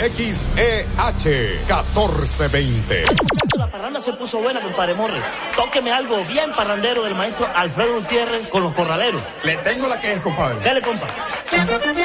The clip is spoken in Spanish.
WXEH 1420. La parranda se puso buena, compadre Morri. Tóqueme algo bien parrandero del maestro Alfredo Gutiérrez con los corraleros. Le tengo la que es, compadre. Dale, compa.